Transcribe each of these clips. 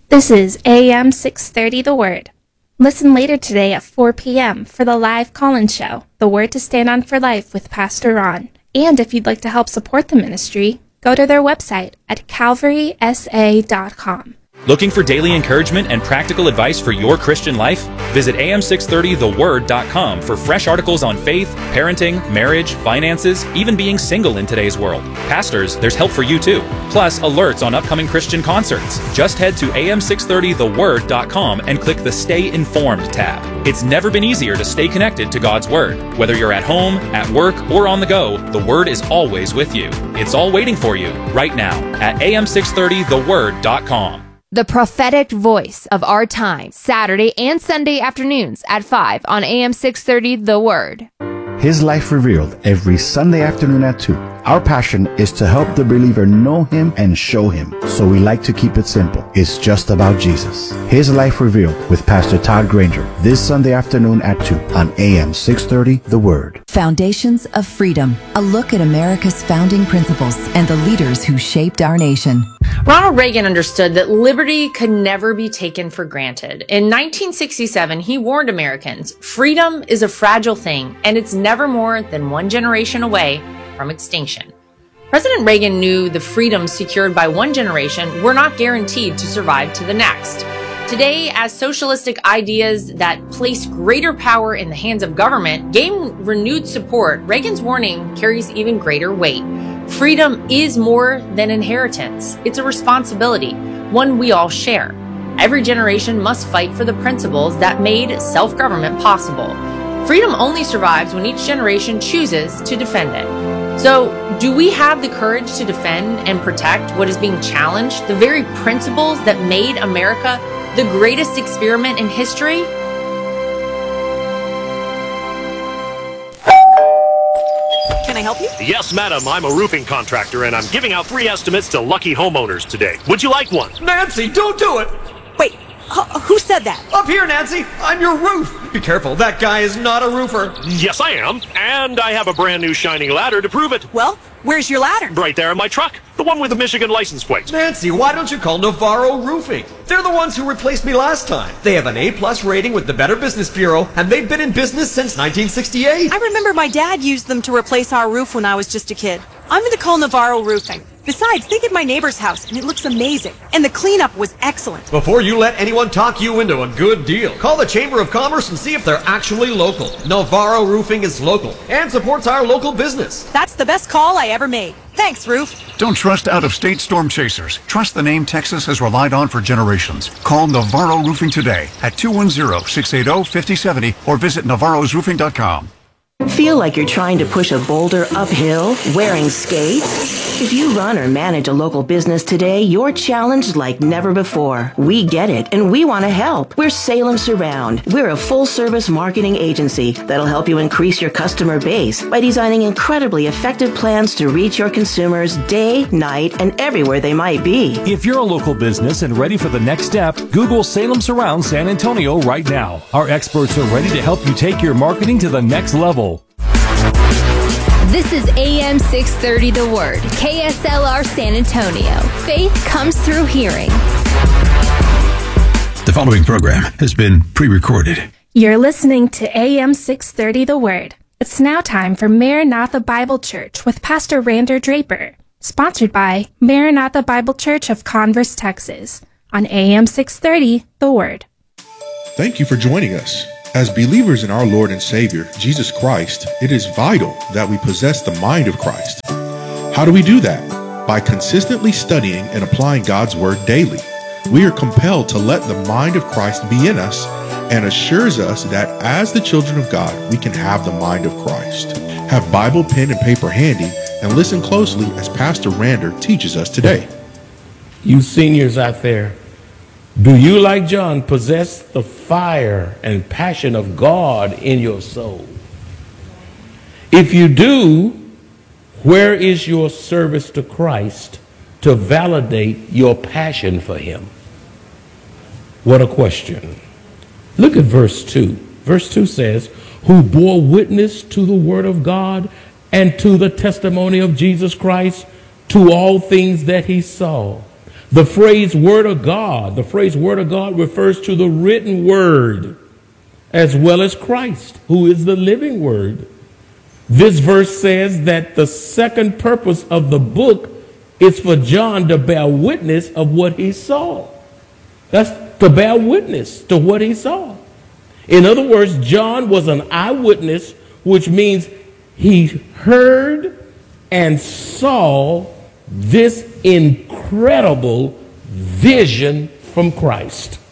This is AM 630 The Word. Listen later today at 4 p.m. for the live call-in show, The Word to Stand On for Life with Pastor Ron. And if you'd like to help support the ministry, go to their website at calvarysa.com. Looking for daily encouragement and practical advice for your Christian life? Visit am630theword.com for fresh articles on faith, parenting, marriage, finances, even being single in today's world. Pastors, there's help for you too. Plus, alerts on upcoming Christian concerts. Just head to am630theword.com and click the Stay Informed tab. It's never been easier to stay connected to God's Word. Whether you're at home, at work, or on the go, the Word is always with you. It's all waiting for you right now at am630theword.com. The prophetic voice of our time, Saturday and Sunday afternoons at 5 on AM 630 The Word. His Life Revealed every Sunday afternoon at 2. Our passion is to help the believer know Him and show Him. So we like to keep it simple. It's just about Jesus. His Life Revealed with Pastor Todd Granger this Sunday afternoon at 2 on AM 630 The Word. Foundations of Freedom. A look at America's founding principles and the leaders who shaped our nation. Ronald Reagan understood that liberty could never be taken for granted. In 1967, he warned Americans, freedom is a fragile thing, and it's never more than one generation away from extinction. President Reagan knew the freedoms secured by one generation were not guaranteed to survive to the next. Today, as socialistic ideas that place greater power in the hands of government gain renewed support, Reagan's warning carries even greater weight. Freedom is more than inheritance. It's a responsibility, one we all share. Every generation must fight for the principles that made self-government possible. Freedom only survives when each generation chooses to defend it. So, do we have the courage to defend and protect what is being challenged, the very principles that made America the greatest experiment in history? Can I help you? Yes, madam. I'm a roofing contractor, and I'm giving out 3 estimates to lucky homeowners today. Would you like one? Nancy, don't do it! Wait, who said that? Up here, Nancy! I'm your roof! Be careful, that guy is not a roofer. Yes, I am. And I have a brand new shining ladder to prove it. Well, where's your ladder? Right there in my truck. The one with the Michigan license plate. Nancy, why don't you call Navarro Roofing? They're the ones who replaced me last time. They have an A+ rating with the Better Business Bureau, and they've been in business since 1968. I remember my dad used them to replace our roof when I was just a kid. I'm going to call Navarro Roofing. Besides, they did my neighbor's house, and it looks amazing. And the cleanup was excellent. Before you let anyone talk you into a good deal, call the Chamber of Commerce and see if they're actually local. Navarro Roofing is local and supports our local business. That's the best call I ever made. Thanks, Roof. Don't trust out-of-state storm chasers. Trust the name Texas has relied on for generations. Call Navarro Roofing today at 210-680-5070 or visit navarrosroofing.com. Feel like you're trying to push a boulder uphill wearing skates? If you run or manage a local business today, you're challenged like never before. We get it, and we want to help. We're Salem Surround. We're a full-service marketing agency that'll help you increase your customer base by designing incredibly effective plans to reach your consumers day, night, and everywhere they might be. If you're a local business and ready for the next step, Google Salem Surround San Antonio right now. Our experts are ready to help you take your marketing to the next level. This is AM 630 The Word, KSLR San Antonio. Faith comes through hearing. The following program has been pre-recorded. You're listening to AM 630 The Word. It's now time for Maranatha Bible Church with Pastor Rander Draper, sponsored by Maranatha Bible Church of Converse, Texas, on AM 630 The Word. Thank you for joining us. As believers in our Lord and Savior, Jesus Christ, it is vital that we possess the mind of Christ. How do we do that? By consistently studying and applying God's Word daily. We are compelled to let the mind of Christ be in us and assures us that as the children of God, we can have the mind of Christ. Have Bible, pen, and paper handy and listen closely as Pastor Rander teaches us today. You seniors out there, do you, like John, possess the fire and passion of God in your soul? If you do, where is your service to Christ to validate your passion for Him? What a question. Look at verse 2. Verse 2 says, who bore witness to the word of God and to the testimony of Jesus Christ, to all things that he saw. The phrase word of God refers to the written word as well as Christ, who is the living word. This verse says that the second purpose of the book is for John to bear witness of what he saw. That's to bear witness to what he saw. In other words, John was an eyewitness, which means he heard and saw this incredible vision from Christ.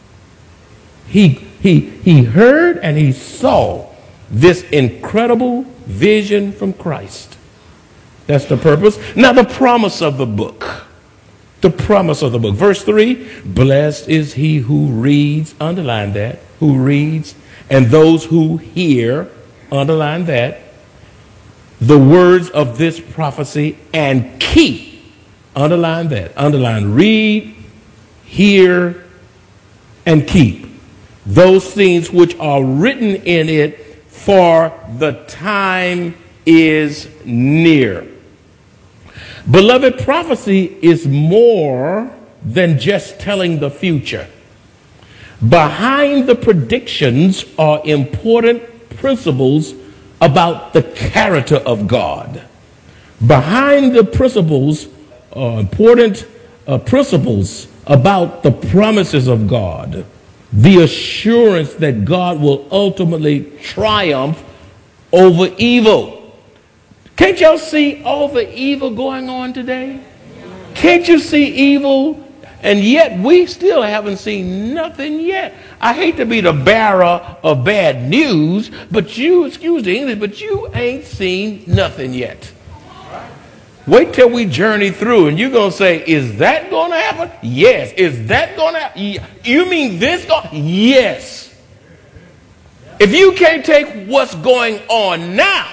He heard and he saw this incredible vision from Christ. That's the purpose. Now the promise of the book. The promise of the book. Verse 3, blessed is he who reads, underline that, who reads, and those who hear, underline that, the words of this prophecy and keep, underline that, underline, read, hear, and keep those things which are written in it, for the time is near. Beloved, prophecy is more than just telling the future. Behind the predictions are important principles about the character of God. Behind the principles are important principles about the promises of God, the assurance that God will ultimately triumph over evil. Can't y'all see all the evil going on today? Can't you see evil? And yet we still haven't seen nothing yet. I hate to be the bearer of bad news, but you, excuse the English, but you ain't seen nothing yet. Wait till we journey through and you're going to say, is that going to happen? Yes. Is that going to happen? You mean this? Yes. If you can't take what's going on now,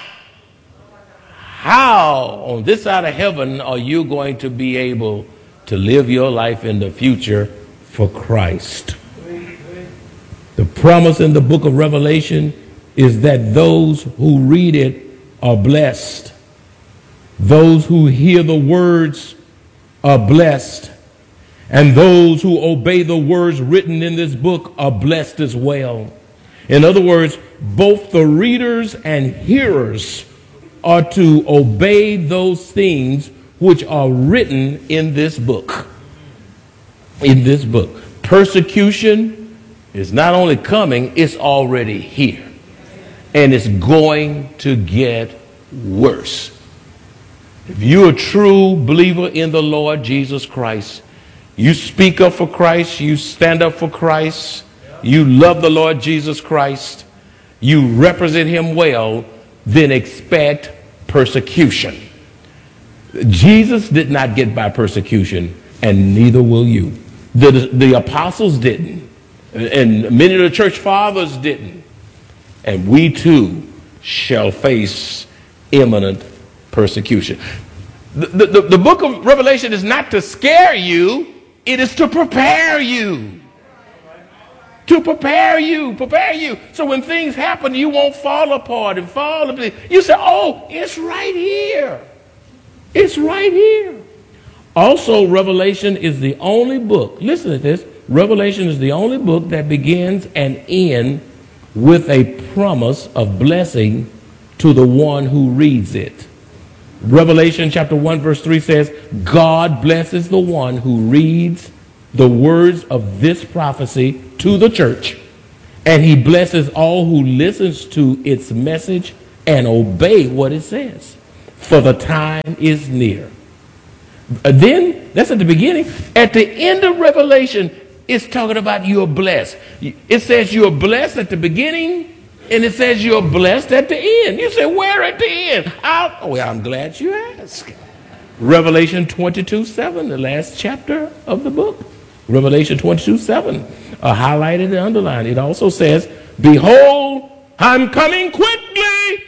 how on this side of heaven are you going to be able to live your life in the future for Christ? The promise in the book of Revelation is that those who read it are blessed. Those who hear the words are blessed. And those who obey the words written in this book are blessed as well. In other words, both the readers and hearers are to obey those things which are written in this book. In this book. Persecution is not only coming, it's already here. And it's going to get worse. If you're a true believer in the Lord Jesus Christ, you speak up for Christ, you stand up for Christ, you love the Lord Jesus Christ, you represent him well, then expect persecution. Jesus did not get by persecution, and neither will you. The apostles didn't, and many of the church fathers didn't. And we too shall face imminent persecution. The book of Revelation is not to scare you, it is to prepare you. To prepare you. So when things happen, you won't fall apart and fall apart. You say, oh, it's right here. It's right here. Also, Revelation is the only book, listen to this, Revelation is the only book that begins and ends with a promise of blessing to the one who reads it. Revelation chapter 1 verse 3 says, God blesses the one who reads the words of this prophecy to the church, and he blesses all who listens to its message and obey what it says, for the time is near. Then, that's at the beginning. At the end of Revelation, it's talking about you're blessed. It says you're blessed at the beginning, and it says you're blessed at the end. You say, where at the end? Well, I'm glad you asked. Revelation 22:7, the last chapter of the book. Revelation 22:7, highlighted and underlined. It also says, behold, I'm coming quickly.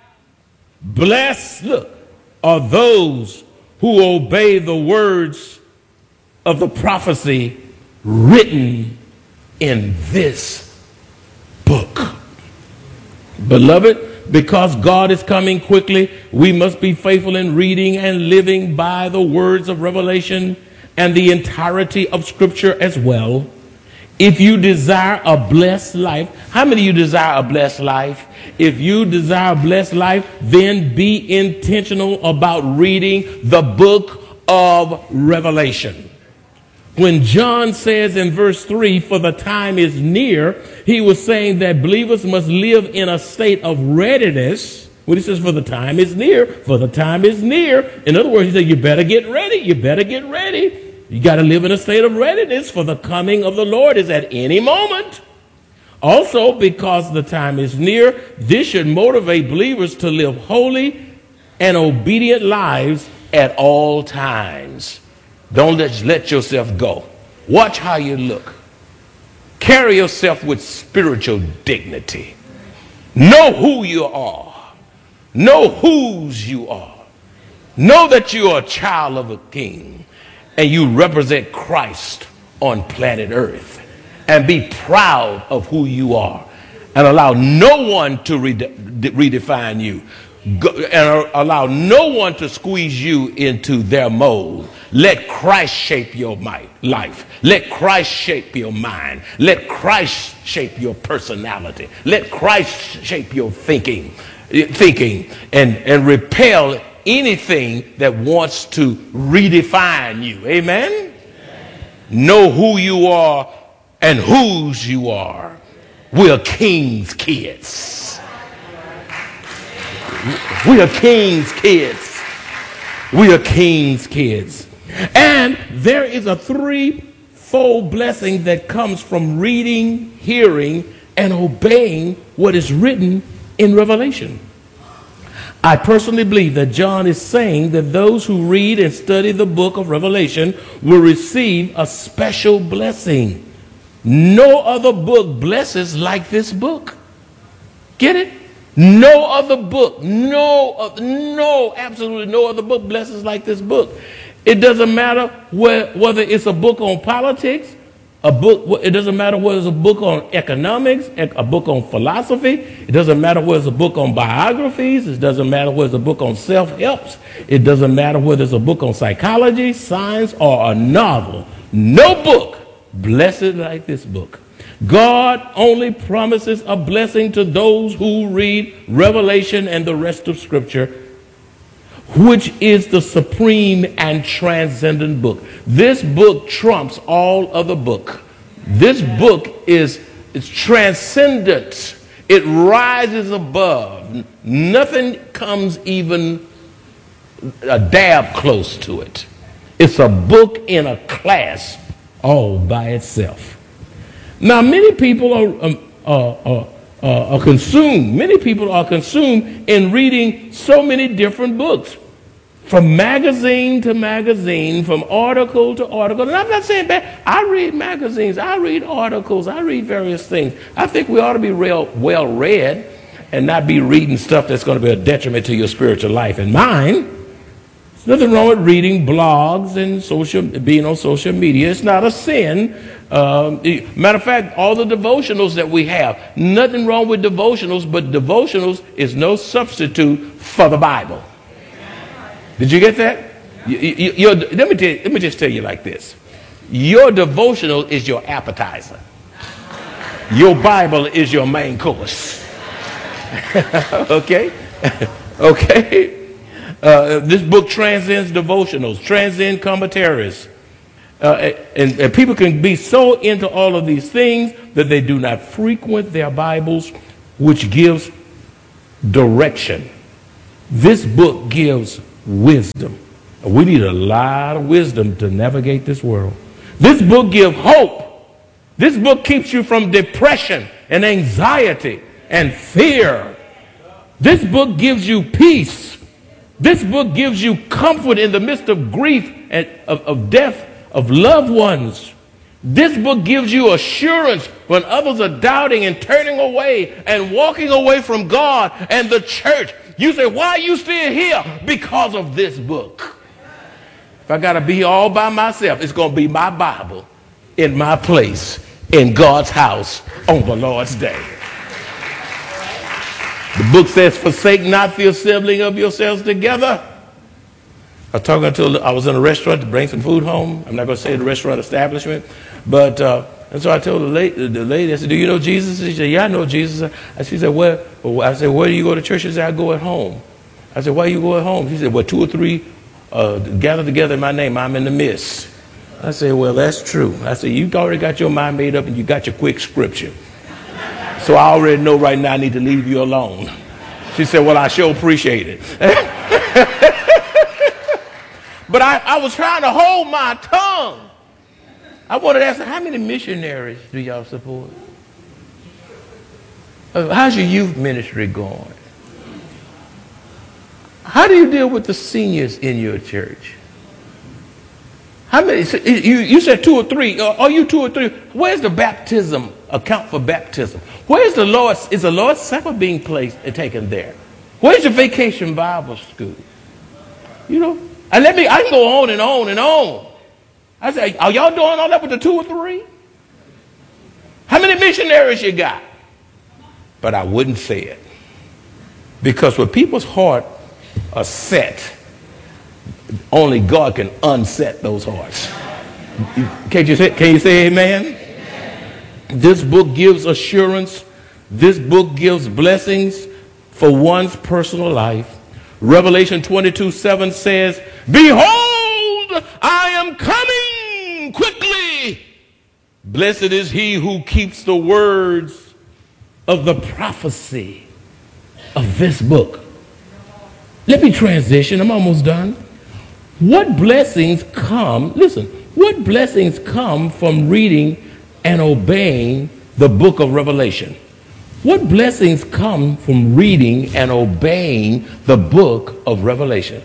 Blessed, look, are those who obey the words of the prophecy written in this book. Beloved, because God is coming quickly, we must be faithful in reading and living by the words of Revelation and the entirety of Scripture as well. If you desire a blessed life, how many of you desire a blessed life? If you desire a blessed life, then be intentional about reading the book of Revelation. When John says in verse 3, for the time is near, he was saying that believers must live in a state of readiness. When he says for the time is near, for the time is near. In other words, he said you better get ready, you better get ready. You got to live in a state of readiness, for the coming of the Lord is at any moment. Also, because the time is near, this should motivate believers to live holy and obedient lives at all times. Don't let yourself go. Watch how you look. Carry yourself with spiritual dignity. Know who you are. Know whose you are. Know that you are a child of a king. And you represent Christ on planet Earth. And be proud of who you are. And allow no one to redefine you. And allow no one to squeeze you into their mold. Let Christ shape your life. Let Christ shape your mind. Let Christ shape your personality. Let Christ shape your thinking and repel anything that wants to redefine you. Amen? Know who you are and whose you are. We're king's kids. We are king's kids. We are king's kids. And there is a threefold blessing that comes from reading, hearing, and obeying what is written in Revelation. I personally believe that John is saying that those who read and study the book of Revelation will receive a special blessing. No other book blesses like this book. Get it? No other book, absolutely no other book blesses like this book. It doesn't matter whether it's a book on politics, it doesn't matter whether it's a book on economics, a book on philosophy. It doesn't matter whether it's a book on biographies. It doesn't matter whether it's a book on self-helps. It doesn't matter whether it's a book on psychology, science, or a novel. No book blesses like this book. God only promises a blessing to those who read Revelation and the rest of Scripture, which is the supreme and transcendent book. This book trumps all other book. This book is transcendent. It rises above. Nothing comes even a dab close to it. It's a book in a class all by itself. Now, many people are consumed. Many people are consumed in reading so many different books, from magazine to magazine, from article to article. And I'm not saying bad. I read magazines. I read articles. I read various things. I think we ought to be well read and not be reading stuff that's going to be a detriment to your spiritual life and mine. There's nothing wrong with reading blogs and being on social media. It's not a sin. Matter of fact, all the devotionals that we have, nothing wrong with devotionals, but devotionals is no substitute for the Bible. Did you get that? Let me just tell you like this. Your devotional is your appetizer. Your Bible is your main course. Okay? Okay? This book transcends devotionals, transcends commentaries. And people can be so into all of these things that they do not frequent their Bibles, which gives direction. This book gives wisdom. We need a lot of wisdom to navigate this world. This book gives hope. This book keeps you from depression and anxiety and fear. This book gives you peace. This book gives you comfort in the midst of grief and of death of loved ones. This book gives you assurance when others are doubting and turning away and walking away from God and the church. You say, why are you still here? Because of this book. If I got to be all by myself, it's going to be my Bible in my place in God's house on the Lord's day. The book says, forsake not the assembling of yourselves together. I was in a restaurant to bring some food home. I'm not going to say the restaurant establishment, but and so I told the lady, I said, "Do you know Jesus?" She said, "Yeah, I know Jesus." She said, "Where?" I said, "Where do you go to church?" She said, "I go at home." I said, "Why you go at home?" She said, "Well, 2 or 3 gather together in my name, I'm in the midst." I said, "Well, that's true." I said, "You already got your mind made up and you got your quick scripture. So I already know right now I need to leave you alone." She said, "Well, I sure appreciate it." But I was trying to hold my tongue. I wanted to ask her, how many missionaries do y'all support? How's your youth ministry going? How do you deal with the seniors in your church? How many? You said 2 or 3. Are you 2 or 3? Where's the baptism account for baptism? Where's the Lord? Is the Lord's Supper being taken there? Where's your vacation Bible school? You know, and I can go on and on and on. I say, are y'all doing all that with the 2 or 3? How many missionaries you got? But I wouldn't say it, because when people's heart are set, only God can unset those hearts. Can you say amen? Amen? This book gives assurance. This book gives blessings for one's personal life. Revelation 22:7 says, "Behold, I am coming quickly. Blessed is he who keeps the words of the prophecy of this book." Let me transition. I'm almost done. What blessings come, listen, what blessings come from reading and obeying the book of Revelation? What blessings come from reading and obeying the book of Revelation?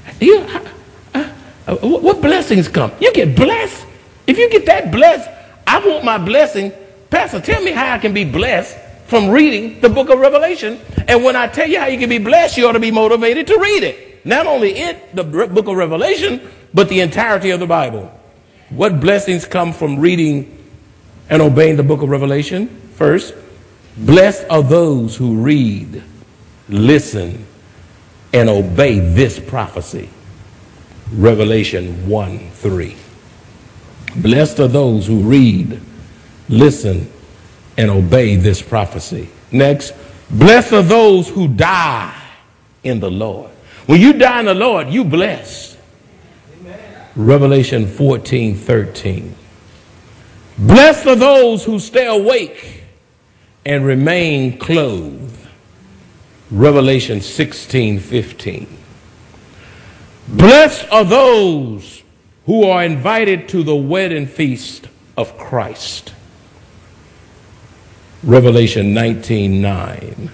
What blessings come? You get blessed. If you get that blessed, I want my blessing. Pastor, tell me how I can be blessed from reading the book of Revelation. And when I tell you how you can be blessed, you ought to be motivated to read it. Not only the book of Revelation, but the entirety of the Bible. What blessings come from reading and obeying the book of Revelation? First, blessed are those who read, listen, and obey this prophecy. Revelation 1:3. Blessed are those who read, listen, and obey this prophecy. Next, blessed are those who die in the Lord. When you die in the Lord, you blessed. Amen. Revelation 14:13. Blessed are those who stay awake and remain clothed. Revelation 16:15. Blessed are those who are invited to the wedding feast of Christ. Revelation 19:9.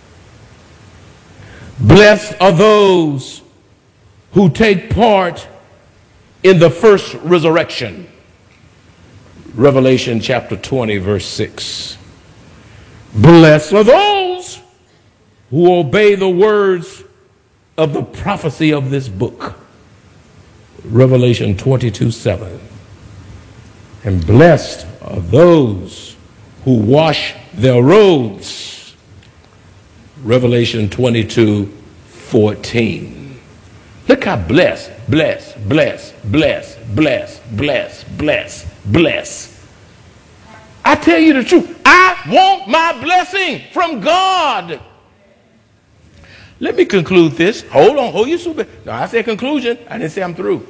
Blessed are those who take part in the first resurrection. Revelation chapter 20, verse 6. Blessed are those who obey the words of the prophecy of this book. Revelation 22:7. And blessed are those who wash their robes. Revelation 22:14. Look how blessed. I tell you the truth. I want my blessing from God. Let me conclude this. Hold on. Hold your super. No, I said conclusion. I didn't say I'm through.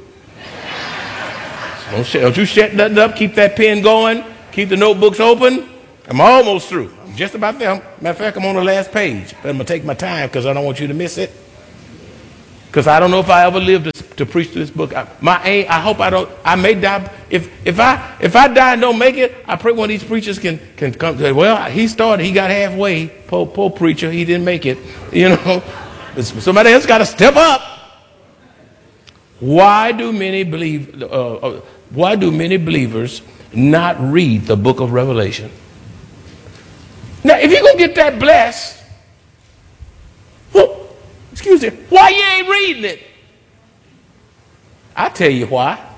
Don't you shut nothing up. Keep that pen going. Keep the notebooks open. I'm almost through. I'm just about there. Matter of fact, I'm on the last page. But I'm going to take my time because I don't want you to miss it. Because I don't know if I ever live to preach this book. I hope I don't. I may die. If I die and don't make it, I pray one of these preachers can come. Well, he started. He got halfway. Poor preacher. He didn't make it. You know. Somebody else got to step up. Why do many believers not read the book of Revelation? Now, if you're going to get that blessed, why you ain't reading it? I tell you why.